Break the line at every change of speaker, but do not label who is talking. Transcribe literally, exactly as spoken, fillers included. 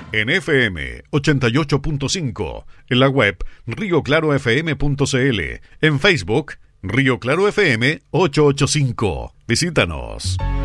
En F M ochenta y ocho punto cinco, en la web rio claro f m punto c l, en Facebook Río Claro F M ochocientos ochenta y cinco. Visítanos.